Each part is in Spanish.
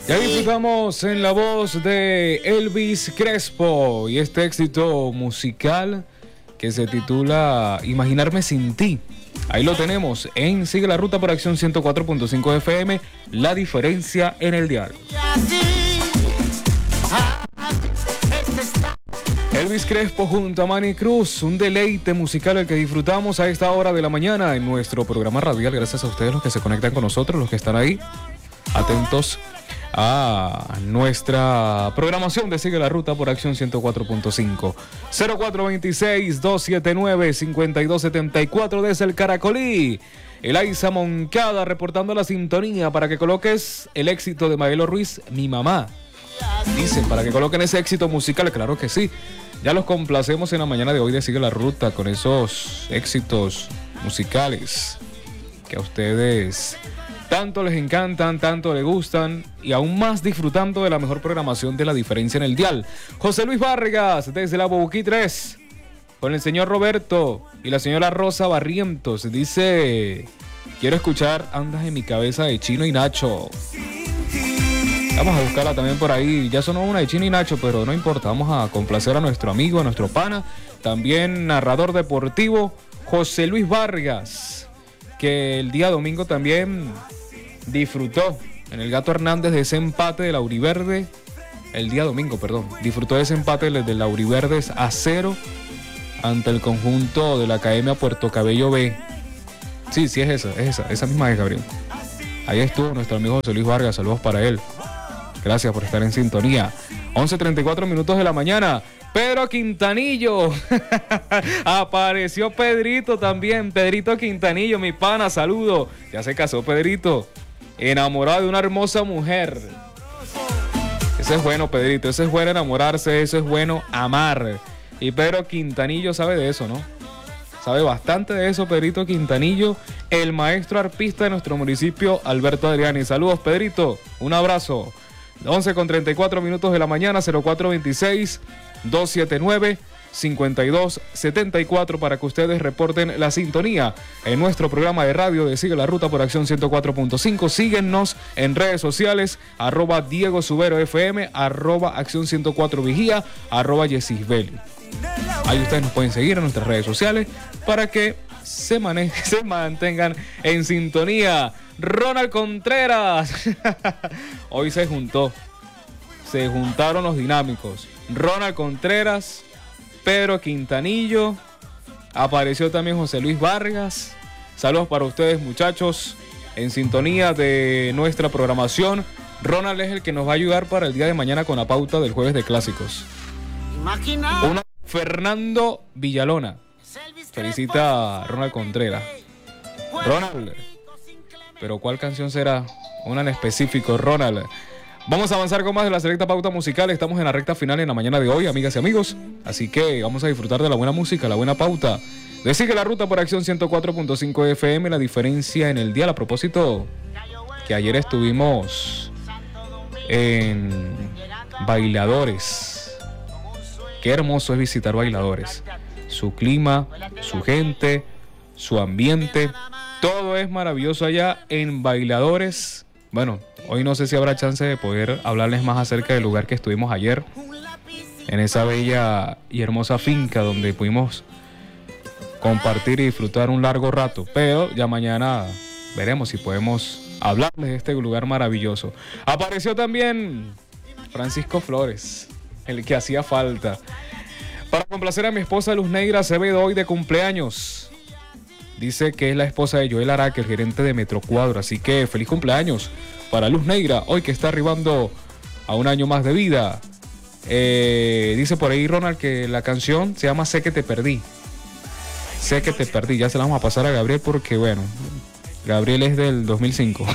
Ya disfrutamos en la voz de Elvis Crespo y este éxito musical que se titula Imaginarme sin ti. Ahí lo tenemos en Sigue la Ruta por Acción 104.5 FM, la diferencia en el dial. Elvis Crespo junto a Manny Cruz, un deleite musical el que disfrutamos a esta hora de la mañana en nuestro programa radial. Gracias a ustedes los que se conectan con nosotros, los que están ahí atentos a nuestra programación de Sigue la Ruta por Acción 104.5. 0426-279-5274 desde el Caracolí. Elaiza Moncada reportando la sintonía para que coloques el éxito de Maelo Ruiz, Mi Mamá. Dicen, para que coloquen ese éxito musical, claro que sí. Ya los complacemos en la mañana de hoy de Sigue la Ruta con esos éxitos musicales que a ustedes tanto les encantan, tanto les gustan y aún más disfrutando de la mejor programación de la diferencia en el dial. José Luis Vargas desde la Bobuquí 3 con el señor Roberto y la señora Rosa Barrientos dice: quiero escuchar Andas en mi cabeza de Chino y Nacho. Vamos a buscarla también por ahí. Ya sonó una de Chino y Nacho, pero no importa, vamos a complacer a nuestro amigo, a nuestro pana, también narrador deportivo José Luis Vargas, que el día domingo también disfrutó en el Gato Hernández de ese empate de la Auriverde. El día domingo, perdón, disfrutó de ese empate de la Auriverdes a 0 ante el conjunto de la Academia Puerto Cabello B. Sí, es esa misma es, Gabriel. Ahí estuvo nuestro amigo José Luis Vargas, saludos para él. Gracias por estar en sintonía. 11:34 minutos de la mañana. Pedro Quintanillo. Apareció Pedrito también. Pedrito Quintanillo, mi pana, saludo. Ya se casó Pedrito. Enamorado de una hermosa mujer. Eso es bueno, Pedrito. Eso es bueno enamorarse. Eso es bueno amar. Y Pedro Quintanillo sabe de eso, ¿no? Sabe bastante de eso, Pedrito Quintanillo, el maestro arpista de nuestro municipio, Alberto Adriani. Saludos, Pedrito. Un abrazo. 11:34 minutos de la mañana, 0426-279-5274 para que ustedes reporten la sintonía en nuestro programa de radio de Sigue la Ruta por Acción 104.5. Síguenos en redes sociales, @Diego Subero FM, @Acción 104 Vigía, @Yesisbeli. Ahí ustedes nos pueden seguir en nuestras redes sociales para que se mantengan en sintonía. Ronald Contreras. Hoy se juntaron los dinámicos. Ronald Contreras, Pedro Quintanillo, apareció también José Luis Vargas. Saludos para ustedes, muchachos, en sintonía de nuestra programación. Ronald es el que nos va a ayudar para el día de mañana con la pauta del jueves de clásicos. Fernando Villalona felicita a Ronald Contreras. Ronald, pero ¿cuál canción será? Una en específico, Ronald. Vamos a avanzar con más de la selecta pauta musical. Estamos en la recta final en la mañana de hoy, amigas y amigos. Así que vamos a disfrutar de la buena música, la buena pauta. De Sigue la Ruta por Acción 104.5 FM, la diferencia en el dial. A propósito, que ayer estuvimos en Bailadores. Qué hermoso es visitar Bailadores. Su clima, su gente, su ambiente, todo es maravilloso allá en Bailadores. Bueno, hoy no sé si habrá chance de poder hablarles más acerca del lugar que estuvimos ayer, en esa bella y hermosa finca donde pudimos compartir y disfrutar un largo rato, pero ya mañana veremos si podemos hablarles de este lugar maravilloso. Apareció también Francisco Flores, el que hacía falta. Para complacer a mi esposa Luz Negra Acevedo, hoy de cumpleaños. Dice que es la esposa de Joel Araque, el gerente de Metrocuadro. Así que feliz cumpleaños para Luz Negra, hoy que está arribando a un año más de vida. Dice por ahí Ronald que la canción se llama Sé que te perdí. Sé que te perdí. Ya se la vamos a pasar a Gabriel porque, bueno, Gabriel es del 2005.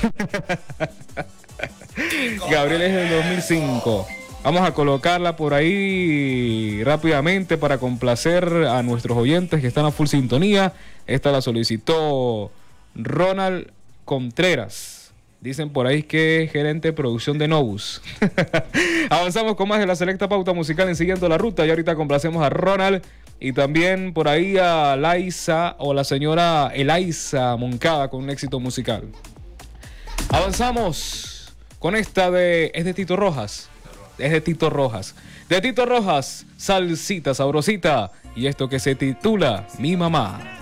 Gabriel es del 2005. Vamos a colocarla por ahí rápidamente para complacer a nuestros oyentes que están a full sintonía. Esta la solicitó Ronald Contreras. Dicen por ahí que es gerente de producción de Novus. Avanzamos con más de la selecta pauta musical en Siguiendo la Ruta. Y ahorita complacemos a Ronald y también por ahí a Laisa o la señora Elaiza Moncada con un éxito musical. Avanzamos con esta es de Tito Rojas. Es de Tito Rojas. De Tito Rojas, salsita sabrosita. Y esto que se titula Mi Mamá.